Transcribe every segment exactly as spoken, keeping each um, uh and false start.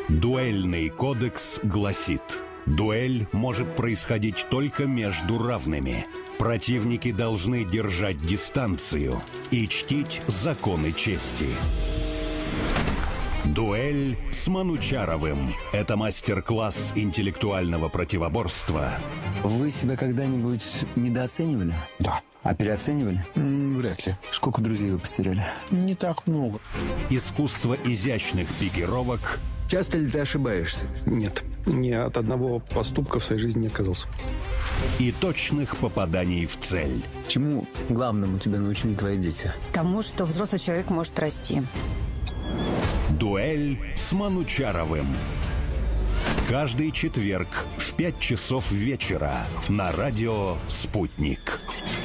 Дуэльный кодекс гласит: дуэль может происходить только между равными. Противники должны держать дистанцию и чтить законы чести. Дуэль с Манучаровым. Это мастер-класс интеллектуального противоборства. Вы себя когда-нибудь недооценивали? Да. А переоценивали? М, вряд ли. Сколько друзей вы потеряли? Не так много. Искусство изящных пикировок. Часто ли ты ошибаешься? Нет. Ни от одного поступка в своей жизни не отказался. И точных попаданий в цель. Чему главному тебя научили твои дети? Тому, что взрослый человек может расти. Дуэль с Манучаровым. Каждый четверг в пять часов вечера на радио «Спутник».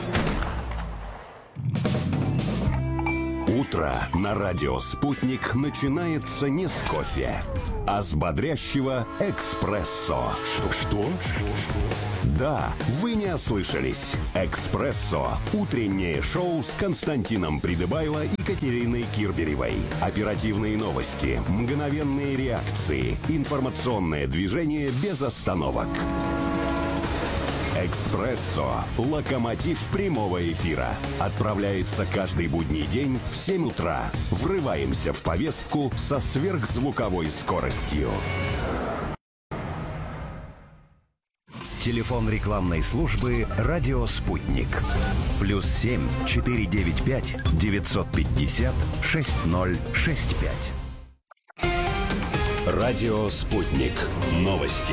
Утро на радио «Спутник» начинается не с кофе, а с бодрящего эспрессо. Что? Да, вы не ослышались. «Экспрессо» – утреннее шоу с Константином Придыбайло и Катериной Кирберевой. Оперативные новости, мгновенные реакции, информационное движение без остановок. «Экспрессо» – локомотив прямого эфира. Отправляется каждый будний день в семь утра. Врываемся в повестку со сверхзвуковой скоростью. Телефон рекламной службы «Радио Спутник». Плюс семь четыре девять пять девятьсот пятьдесят шесть ноль шесть пять. Радио Спутник. Новости.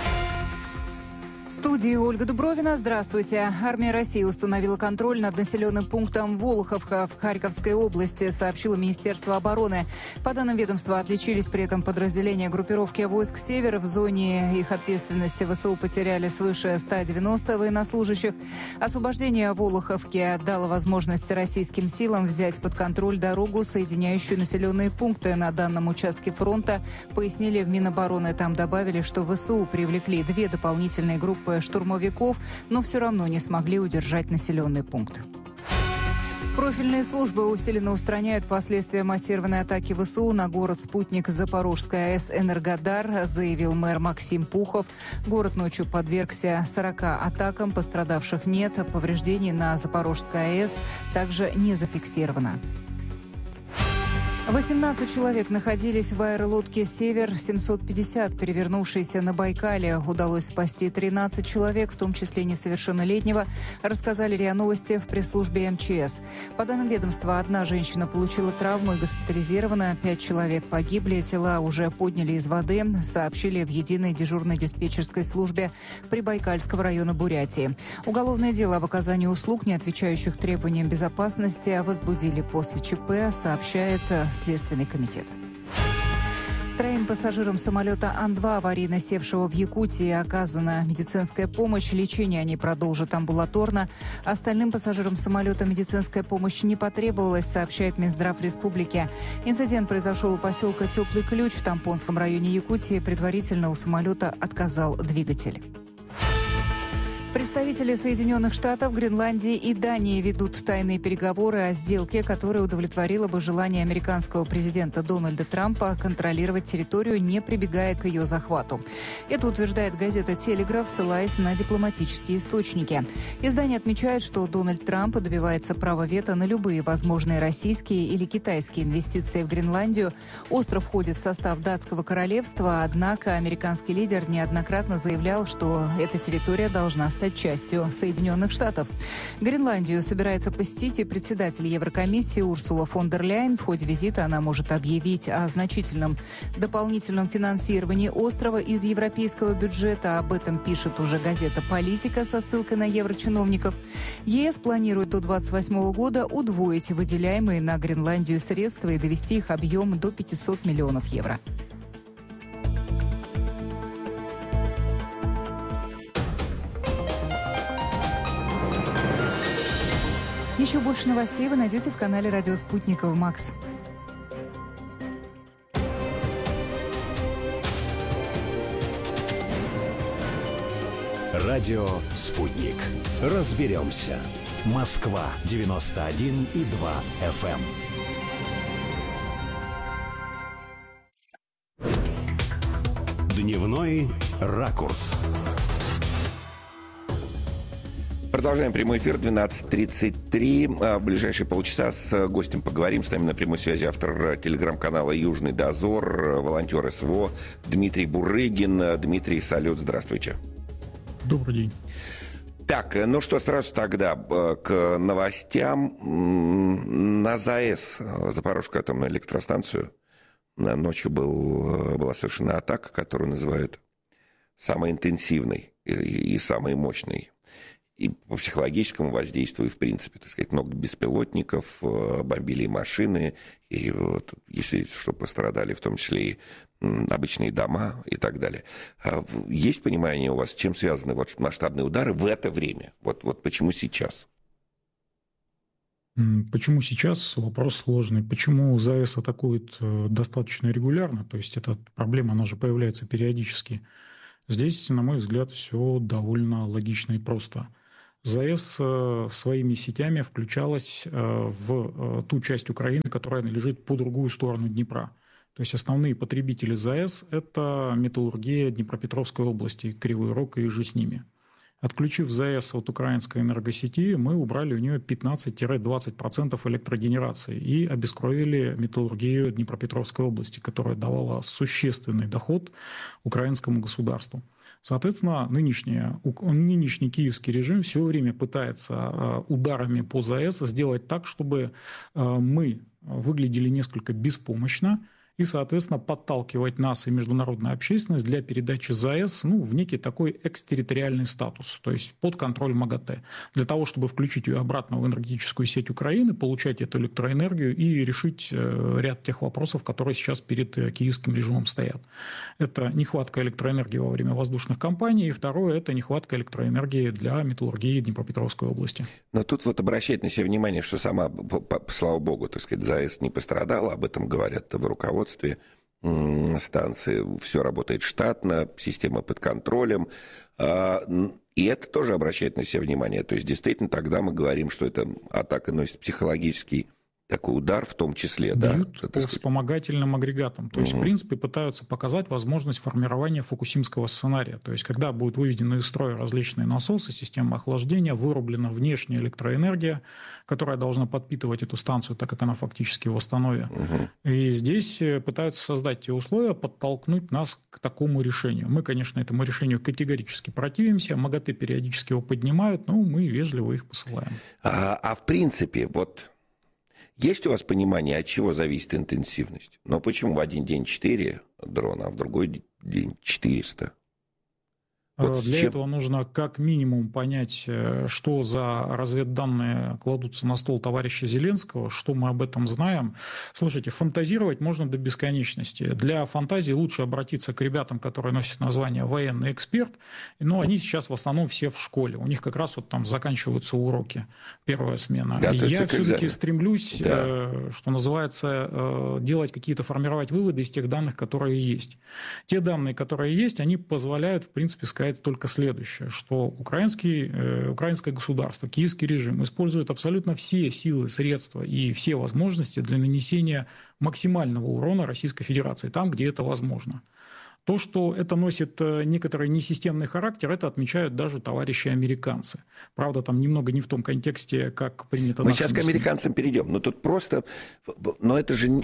В студии Ольга Дубровина. Здравствуйте. Армия России установила контроль над населенным пунктом Волоховка в Харьковской области, сообщило Министерство обороны. По данным ведомства, отличились при этом подразделения группировки войск «Север». В зоне их ответственности ВСУ потеряли свыше ста девяноста военнослужащих. Освобождение Волоховки дало возможность российским силам взять под контроль дорогу, соединяющую населенные пункты на данном участке фронта, пояснили в Минобороны. Там добавили, что ВСУ привлекли две дополнительные группы штурмовиков, но все равно не смогли удержать населенный пункт. Профильные службы усиленно устраняют последствия массированной атаки ВСУ на город-спутник Запорожская АЭС «Энергодар», заявил мэр Максим Пухов. Город ночью подвергся сорока атакам, пострадавших нет, повреждений на Запорожской АЭС также не зафиксировано. восемнадцать человек находились в аэролодке «Север семьсот пятьдесят», перевернувшейся на Байкале. Удалось спасти тринадцать человек, в том числе несовершеннолетнего, рассказали РИА Новости в пресс-службе МЧС. По данным ведомства, одна женщина получила травму и госпитализирована, пять человек погибли, тела уже подняли из воды, сообщили в единой дежурной диспетчерской службе Прибайкальского района Бурятии. Уголовное дело об оказании услуг, не отвечающих требованиям безопасности, возбудили после ЧП, сообщает Следственный комитет. Троим пассажирам самолета Ан-два, аварийно севшего в Якутии, оказана медицинская помощь. Лечение они продолжат амбулаторно. Остальным пассажирам самолета медицинская помощь не потребовалась, сообщает Минздрав республики. Инцидент произошел у поселка Теплый Ключ в Тампонском районе Якутии. Предварительно у самолета отказал двигатель. Представители Соединенных Штатов, Гренландии и Дании ведут тайные переговоры о сделке, которая удовлетворила бы желание американского президента Дональда Трампа контролировать территорию, не прибегая к ее захвату. Это утверждает газета «Телеграф», ссылаясь на дипломатические источники. Издание отмечает, что Дональд Трамп добивается права вето на любые возможные российские или китайские инвестиции в Гренландию. Остров входит в состав датского королевства, однако американский лидер неоднократно заявлял, что эта территория должна стать частью Соединенных Штатов. Гренландию собирается посетить и председатель Еврокомиссии Урсула фон дер Ляйен. В ходе визита она может объявить о значительном дополнительном финансировании острова из европейского бюджета. Об этом пишет уже газета «Политика» со ссылкой на еврочиновников. ЕС планирует до двадцать восьмого года удвоить выделяемые на Гренландию средства и довести их объем до пятисот миллионов евро. Еще больше новостей вы найдете в канале «Радио Спутников Макс». Радио «Спутник». Разберемся. Москва девяносто один и два эф эм. Дневной ракурс. Продолжаем прямой эфир, двенадцать тридцать три. В ближайшие полчаса с гостем поговорим. С нами на прямой связи автор телеграм-канала «Южный дозор», волонтер СВО Дмитрий Бурыгин. Дмитрий, салют, здравствуйте. Добрый день. Так, ну что, сразу тогда к новостям. На ЗАЭС, Запорожскую атомную электростанцию, ночью был, была совершена атака, которую называют самой интенсивной и самой мощной. И по психологическому воздействию, и в принципе, так сказать, много беспилотников, бомбили машины, и вот, если что, пострадали в том числе и обычные дома и так далее. Есть понимание у вас, чем связаны вот масштабные удары в это время? Вот, вот почему сейчас? Почему сейчас? Вопрос сложный. Почему ЗАЭС атакует достаточно регулярно? То есть эта проблема, она же появляется периодически. Здесь, на мой взгляд, все довольно логично и просто. ЗАЭС своими сетями включалась в ту часть Украины, которая лежит по другую сторону Днепра. То есть основные потребители ЗАЭС – это металлургия Днепропетровской области, Кривой Рог и же с ними. Отключив ЗАЭС от украинской энергосети, мы убрали у нее пятнадцать-двадцать процентов электрогенерации и обескровили металлургию Днепропетровской области, которая давала существенный доход украинскому государству. Соответственно, нынешний, нынешний киевский режим все время пытается ударами по ЗАЭС сделать так, чтобы мы выглядели несколько беспомощно, и, соответственно, подталкивать нас и международную общественность для передачи ЗАЭС ну, в некий такой экстерриториальный статус, то есть под контроль МАГАТЭ, для того, чтобы включить ее обратно в энергетическую сеть Украины, получать эту электроэнергию и решить ряд тех вопросов, которые сейчас перед киевским режимом стоят. Это нехватка электроэнергии во время воздушных кампаний, и второе – это нехватка электроэнергии для металлургии Днепропетровской области. Но тут вот обращает на себя внимание, что сама, слава богу, так сказать, ЗАЭС не пострадала, об этом говорят в руководстве станции, все работает штатно, система под контролем, и это тоже обращает на себя внимание. То есть, действительно, тогда мы говорим, что эта атака носит психологический такой удар в том числе. Бьют да, по вспомогательным агрегатам. То есть, угу. в принципе, пытаются показать возможность формирования фукусимского сценария. То есть, когда будут выведены из строя различные насосы, система охлаждения, вырублена внешняя электроэнергия, которая должна подпитывать эту станцию, так как она фактически в основе. Угу. И здесь пытаются создать те условия, подтолкнуть нас к такому решению. Мы, конечно, этому решению категорически противимся. МАГАТЭ периодически его поднимают, но мы вежливо их посылаем. А, а в принципе, вот... Есть у вас понимание, от чего зависит интенсивность? Но почему в один день четыре дрона, а в другой день четыреста? Вот Для чем... этого нужно как минимум понять, что за разведданные кладутся на стол товарища Зеленского, что мы об этом знаем. Слушайте, фантазировать можно до бесконечности. Для фантазии лучше обратиться к ребятам, которые носят название «военный эксперт», но они сейчас в основном все в школе. У них как раз вот там заканчиваются уроки, первая смена. Готовится Я все-таки стремлюсь, да. что называется, делать какие-то, формировать выводы из тех данных, которые есть. Те данные, которые есть, они позволяют, в принципе, сказать только следующее, что украинский, э, украинское государство, киевский режим использует абсолютно все силы, средства и все возможности для нанесения максимального урона Российской Федерации, там, где это возможно. То, что это носит некоторый несистемный характер, это отмечают даже товарищи американцы. Правда, там немного не в том контексте, как принято... Мы сейчас к американцам перейдем, но тут просто... Но это же...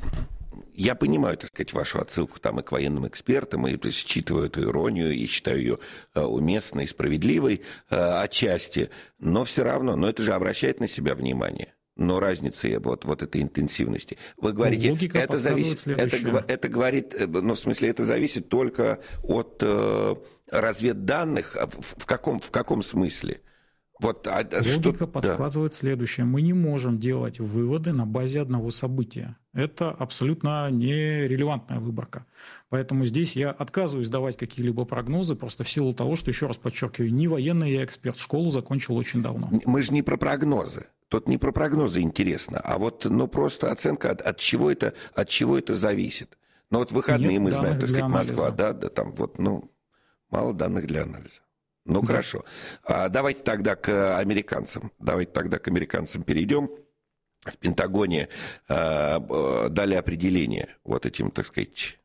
Я понимаю, так сказать, вашу отсылку там и к военным экспертам, и считываю эту иронию, и считаю ее уместной и справедливой отчасти, но все равно, но это же обращает на себя внимание. Но разница вот, вот этой интенсивности. Вы говорите, Логика это зависит, это, это говорит, ну, в смысле, это зависит только от э, разведданных. В, в, каком, в каком смысле? Вот, а, Логика что... подсказывает да. следующее. Мы не можем делать выводы на базе одного события. Это абсолютно нерелевантная выборка. Поэтому здесь я отказываюсь давать какие-либо прогнозы, просто в силу того, что, еще раз подчеркиваю, не военный я эксперт, школу закончил очень давно. Мы же не про прогнозы. Тут не про прогнозы интересно, а вот ну, просто оценка, от, от, чего это, от чего это зависит. Ну вот выходные Нет мы знаем, так сказать, Москва, да, да, там вот, ну, мало данных для анализа. Ну, да. Хорошо. А давайте тогда к американцам. Давайте тогда к американцам перейдем. В Пентагоне э, дали определение вот этим, так сказать,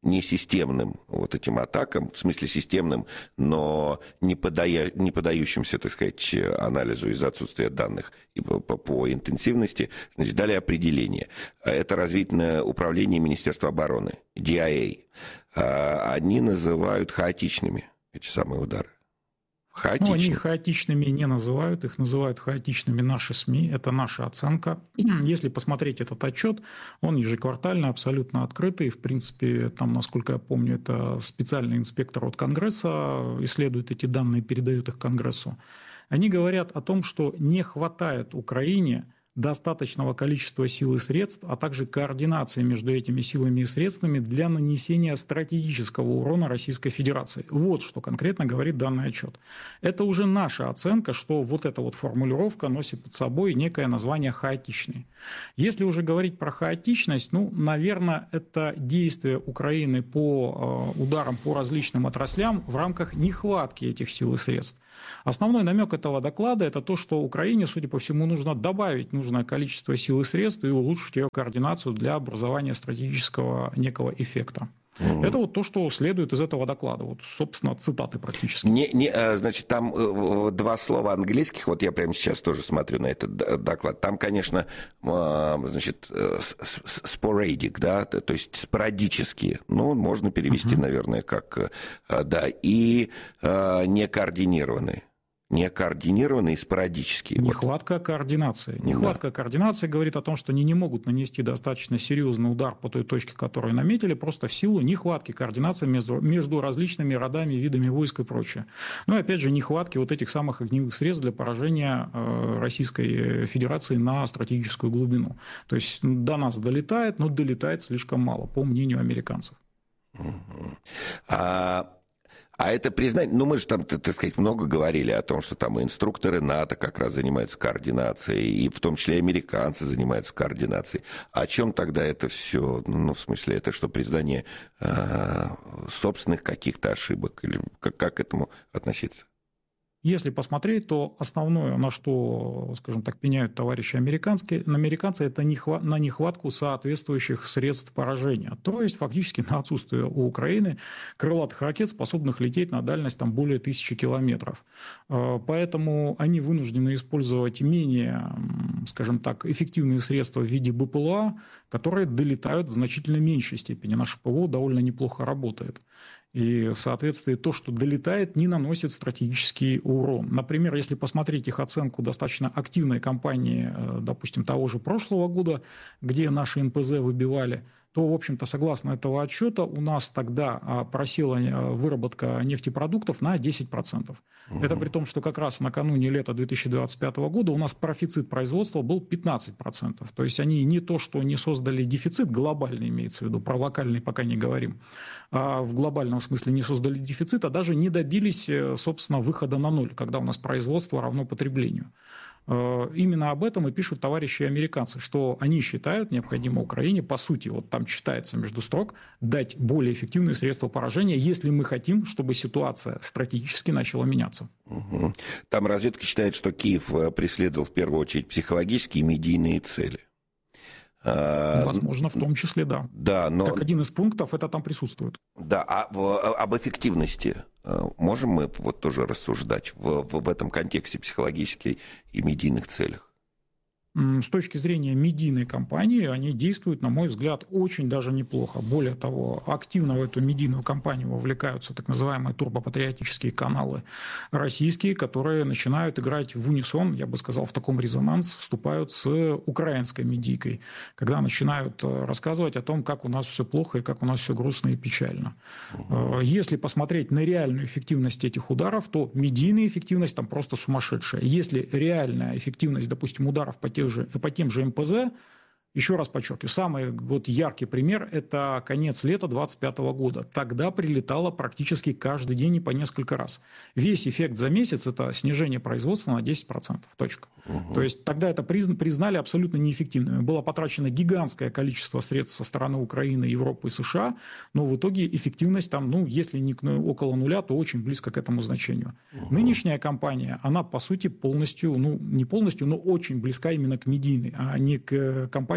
несистемным вот этим атакам, в смысле системным, но не, подая, не поддающимся, так сказать, анализу из-за отсутствия данных и по, по, по интенсивности, значит, дали определение. Это разведывательное управление Министерства обороны, ди ай эй. Они называют хаотичными эти самые удары. Хаотично. Ну, они хаотичными не называют, их называют хаотичными наши СМИ, это наша оценка. Если посмотреть этот отчет, он ежеквартальный, абсолютно открытый. В принципе, там, насколько я помню, это специальный инспектор от Конгресса исследует эти данные, передает их Конгрессу. Они говорят о том, что не хватает Украине достаточного количества сил и средств, а также координации между этими силами и средствами для нанесения стратегического урона Российской Федерации. Вот что конкретно говорит данный отчет. Это уже наша оценка, что вот эта вот формулировка носит под собой некое название хаотичный. Если уже говорить про хаотичность, ну, наверное, это действие Украины по э, ударам по различным отраслям в рамках нехватки этих сил и средств. Основной намек этого доклада – это то, что Украине, судя по всему, нужно добавить нужное количество сил и средств и улучшить ее координацию для образования стратегического некого эффекта. Mm-hmm. Это вот то, что следует из этого доклада. Вот, собственно, цитаты практически. Не, не, значит, там два слова английских, вот я прямо сейчас тоже смотрю на этот доклад. Там, конечно, значит, sporadic, да, то есть спорадические. Ну, можно перевести, mm-hmm. наверное, как, да, и некоординированные. Некоординированные и спорадические. Нехватка вот. координации. Нехватка да. координации говорит о том, что они не могут нанести достаточно серьезный удар по той точке, которую наметили, просто в силу нехватки координации между, между различными родами, видами войск и прочее. Ну и опять же нехватки вот этих самых огневых средств для поражения э, Российской Федерации на стратегическую глубину. То есть до нас долетает, но долетает слишком мало, по мнению американцев. А... А это признание, ну мы же там, так сказать, много говорили о том, что там и инструкторы НАТО как раз занимаются координацией, и в том числе американцы занимаются координацией. О чем тогда это все? Ну, в смысле, это что, признание э, собственных каких-то ошибок? Или как, как к этому относиться? Если посмотреть, то основное, на что, скажем так, пеняют товарищи американские, американцы, это на нехватку соответствующих средств поражения. То есть, фактически, на отсутствие у Украины крылатых ракет, способных лететь на дальность там, более тысячи километров. Поэтому они вынуждены использовать менее, скажем так, эффективные средства в виде БПЛА, которые долетают в значительно меньшей степени. Наше ПВО довольно неплохо работает. И в соответствии то, что долетает, не наносит стратегический урон. Например, если посмотреть их оценку достаточно активной кампании, допустим, того же прошлого года, где наши эн пэ зэ выбивали, то, в общем-то, согласно этого отчета, у нас тогда просела выработка нефтепродуктов на десять процентов. Угу. Это при том, что как раз накануне лета две тысячи двадцать пятого года у нас профицит производства был пятнадцать процентов. То есть они не то, что не создали дефицит, глобальный имеется в виду, про локальный пока не говорим, а в глобальном смысле не создали дефицит, а даже не добились, собственно, выхода на ноль, когда у нас производство равно потреблению. Именно об этом и пишут товарищи американцы, что они считают необходимо Украине, по сути, вот там читается между строк, дать более эффективные средства поражения, если мы хотим, чтобы ситуация стратегически начала меняться. Угу. Там разведка считает, что Киев преследовал в первую очередь психологические и медийные цели. Возможно, в том числе, да. Да, но... Как один из пунктов это там присутствует. Да, а в, об эффективности можем мы вот тоже рассуждать в, в, в этом контексте психологических и медийных целях? С точки зрения медийной кампании, они действуют, на мой взгляд, очень даже неплохо. Более того, активно в эту медийную кампанию вовлекаются так называемые турбопатриотические каналы российские, которые начинают играть в унисон, я бы сказал, в таком резонанс, вступают с украинской медийкой, когда начинают рассказывать о том, как у нас все плохо и как у нас все грустно и печально. Угу. Если посмотреть на реальную эффективность этих ударов, то медийная эффективность там просто сумасшедшая. Если реальная эффективность, допустим, ударов по тем же, по тем же эм пэ зэ, еще раз подчеркиваю, самый вот яркий пример – это конец лета двадцать пятого года. Тогда прилетало практически каждый день и по несколько раз. Весь эффект за месяц – это снижение производства на десять процентов. Точка. Угу. То есть тогда это признали абсолютно неэффективным. Было потрачено гигантское количество средств со стороны Украины, Европы и США, но в итоге эффективность там, ну, если не около нуля, то очень близко к этому значению. Угу. Нынешняя кампания, она по сути полностью, ну, не полностью, но очень близка именно к медийной, а не к кампании,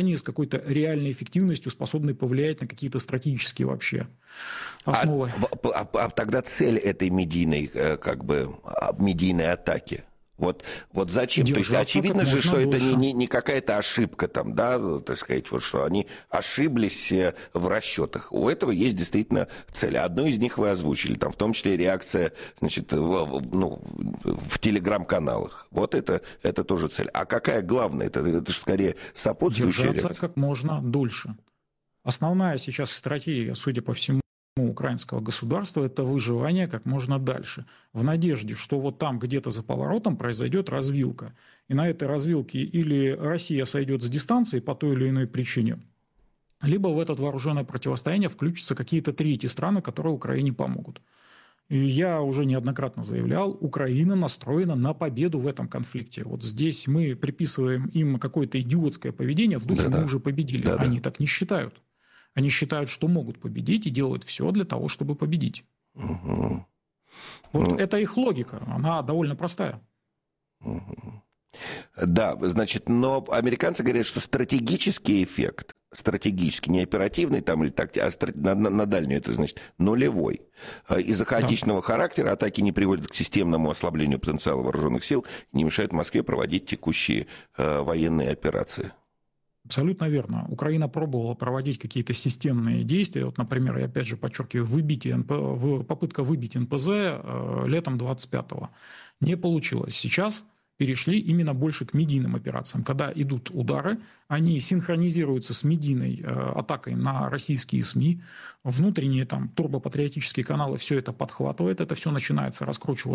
вооружения с какой-то реальной эффективностью, способной повлиять на какие-то стратегические вообще основы. А, а, а тогда цель этой медийной, как бы, медийной атаки? Вот, вот зачем? То есть очевидно же, что это не, не, не какая-то ошибка там, да, так сказать, вот что они ошиблись в расчетах. У этого есть действительно цель. Одну из них вы озвучили, там, в том числе реакция, значит, в, ну, в телеграм-каналах. Вот это, это тоже цель. А какая главная? Это, это же скорее сопутствующая Держаться реакция. как можно дольше. Основная сейчас стратегия, судя по всему, украинского государства – это выживание как можно дальше, в надежде, что вот там где-то за поворотом произойдет развилка. И на этой развилке или Россия сойдет с дистанции по той или иной причине, либо в это вооруженное противостояние включатся какие-то третьи страны, которые Украине помогут. И я уже неоднократно заявлял, Украина настроена на победу в этом конфликте. Вот здесь мы приписываем им какое-то идиотское поведение, в духе Да-да. мы уже победили. Да-да. Они так не считают. Они считают, что могут победить и делают все для того, чтобы победить. Угу. Вот Ну, это их логика, она довольно простая. угу. Да, значит, но американцы говорят, что стратегический эффект, стратегический, не оперативный там или так, а стра- на, на, на дальнюю, это значит нулевой. Из-за хаотичного да. характера атаки не приводят к системному ослаблению потенциала вооруженных сил, не мешают Москве проводить текущие э, военные операции. Абсолютно верно. Украина пробовала проводить какие-то системные действия. Вот, например, я опять же подчеркиваю, выбитие, попытка выбить эн пэ зэ э, летом двадцать пятого. Не получилось. Сейчас перешли именно больше к медийным операциям. Когда идут удары, они синхронизируются с медийной э, атакой на российские СМИ. Внутренние там турбопатриотические каналы все это подхватывают. Это все начинается раскручиваться